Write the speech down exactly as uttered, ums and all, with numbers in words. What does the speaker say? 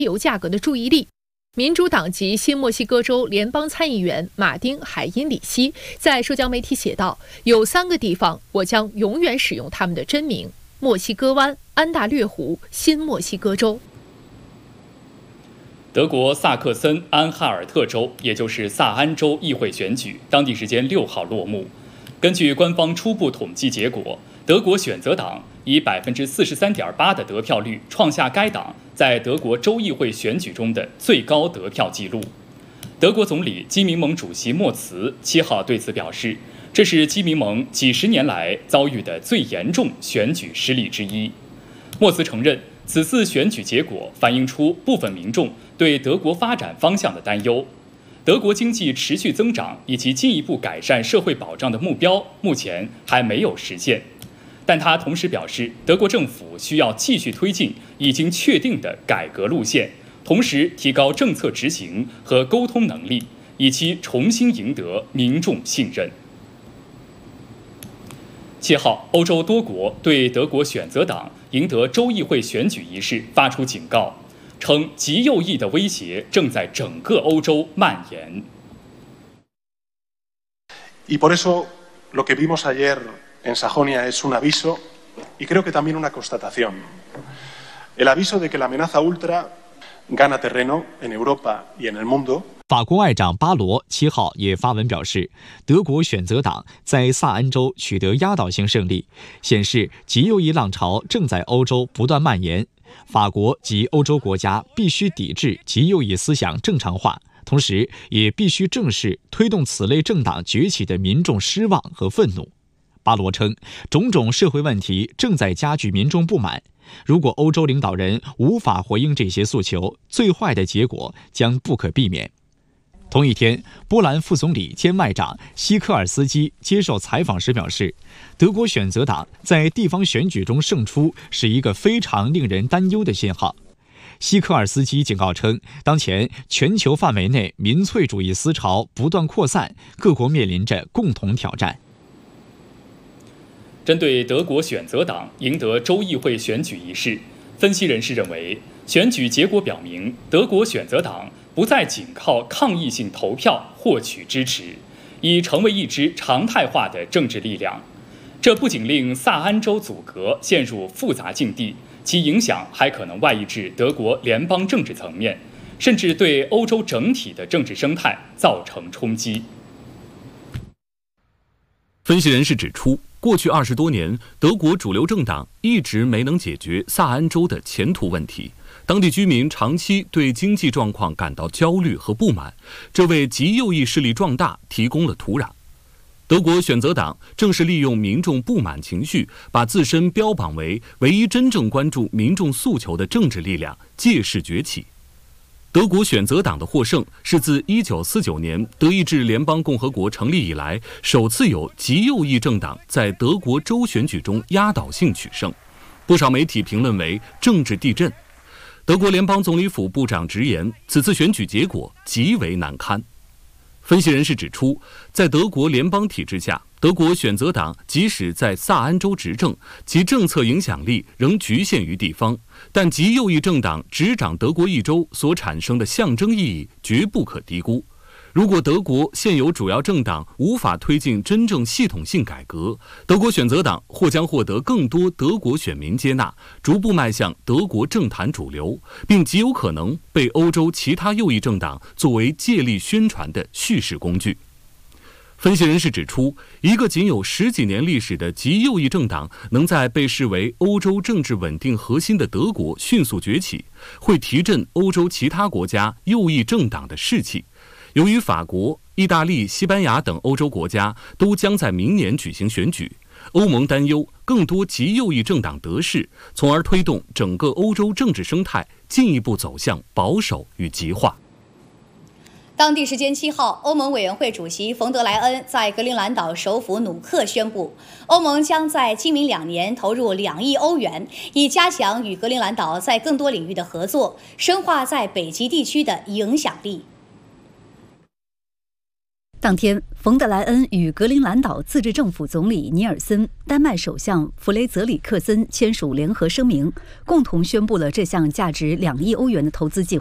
油价格的注意力。民主党籍新墨西哥州联邦参议员马丁·海因里希在社交媒体写道：“有三个地方，我将永远使用他们的真名：墨西哥湾、安大略湖、新墨西哥州。” 德国萨克森安哈尔特州，也就是萨安州议会选举，当地时间六号落幕。根据官方初步统计结果，德国选择党以百分之四十三点八的得票率，创下该党在德国州议会选举中的最高得票纪录。德国总理基民盟主席莫茨七号对此表示，这是基民盟几十年来遭遇的最严重选举失利之一。莫茨承认，此次选举结果反映出部分民众对德国发展方向的担忧。德国经济持续增长以及进一步改善社会保障的目标目前还没有实现。但他同时表示，德国政府需要继续推进已经确定的改革路线，同时提高政策执行和沟通能力，以期重新赢得民众信任。七号，欧洲多国对德国选择党赢得州议会选举一事发出警告，称极右翼的威胁正在整个欧洲蔓延。 Y por eso lo que vimos ayer en Sajonia es un aviso y creo que también una constatación. El aviso de que la amenaza ultra gana terreno en Europa y en el mundo。 法国外长巴罗七号也发文表示，德国选择党在萨安州取得压倒性胜利，显示极右翼浪潮正在欧洲不断蔓延。法国及欧洲国家必须抵制极右翼思想正常化，同时也必须正视推动此类政党崛起的民众失望和愤怒。巴罗称，种种社会问题正在加剧民众不满。如果欧洲领导人无法回应这些诉求，最坏的结果将不可避免。同一天，波兰副总理兼外长希科尔斯基接受采访时表示，德国选择党在地方选举中胜出是一个非常令人担忧的信号。希科尔斯基警告称，当前全球范围内民粹主义思潮不断扩散，各国面临着共同挑战。 针对德国选择党赢得州议会选举一事，分析人士认为，选举结果表明，德国选择党不再仅靠抗议性投票获取支持，已成为一支常态化的政治力量。这不仅令萨安州阻隔陷入复杂境地，其影响还可能外溢至德国联邦政治层面，甚至对欧洲整体的政治生态造成冲击。 分析人士指出，过去二十多年，德国主流政党一直没能解决萨安州的前途问题。当地居民长期对经济状况感到焦虑和不满，这为极右翼势力壮大提供了土壤。德国选择党正是利用民众不满情绪，把自身标榜为唯一真正关注民众诉求的政治力量，借势崛起。德国选择党的获胜是自一九四九年德意志联邦共和国成立以来，首次有极右翼政党在德国州选举中压倒性取胜。不少媒体评论为政治地震。德国联邦总理府部长直言，此次选举结果极为难堪。分析人士指出，在德国联邦体制下，德国选择党即使在萨安州执政，其政策影响力仍局限于地方，但极右翼政党执掌德国一州所产生的象征意义绝不可低估。如果德国现有主要政党无法推进真正系统性改革，德国选择党或将获得更多德国选民接纳，逐步迈向德国政坛主流，并极有可能被欧洲其他右翼政党作为借力宣传的叙事工具。分析人士指出，一个仅有十几年历史的极右翼政党能在被视为欧洲政治稳定核心的德国迅速崛起，会提振欧洲其他国家右翼政党的士气。由于法国、意大利、西班牙等欧洲国家都将在明年举行选举，欧盟担忧更多极右翼政党得势，从而推动整个欧洲政治生态进一步走向保守与极化。 当地时间七号，欧盟委员会主席冯德莱恩在格陵兰岛首府努克宣布，欧盟将在今明两年投入两亿欧元，以加强与格陵兰岛在更多领域的合作，深化在北极地区的影响力。 当天，冯德莱恩与格陵兰岛自治政府总理尼尔森、丹麦首相弗雷泽里克森签署联合声明，共同宣布了这项价值两亿欧元的投资计划。